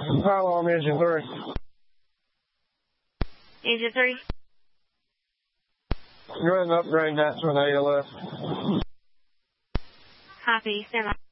Hello, I'm Agent 3. Agent 3? Go ahead and upgrade that to an ALS. Copy. Stand by.